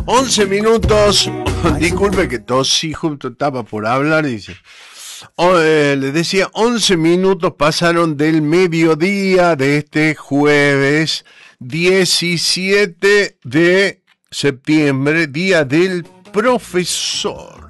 11 minutos. Disculpe que tosí, justo estaba por hablar, dice. Les decía, 11 minutos pasaron del mediodía de este jueves 17 de septiembre, día del profesor.